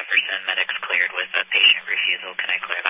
Jefferson, medics cleared with a patient refusal. Can I clear